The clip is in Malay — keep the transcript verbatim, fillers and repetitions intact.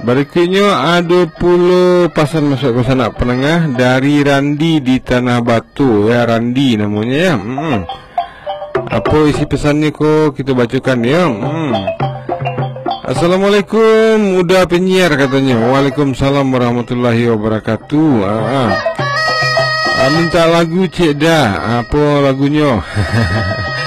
Berikutnya ada pula pasal masuk ke sanak penengah dari Randi di Tanah Batu ya, Randi namanya ya. Hmm. Apa isi pesannya ko kita bacakan ya. Hmm. Assalamualaikum, udah penyiar katanya. Waalaikumsalam warahmatullahi wabarakatuh. Ah, ah. Minta lagu cik dah. Apa lagunya?